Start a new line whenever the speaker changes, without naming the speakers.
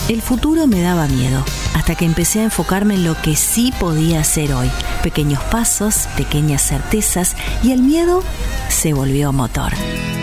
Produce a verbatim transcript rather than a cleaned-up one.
El futuro me daba miedo, hasta que empecé a enfocarme en lo que sí podía hacer hoy. Pequeños pasos, pequeñas certezas, y el miedo se volvió motor.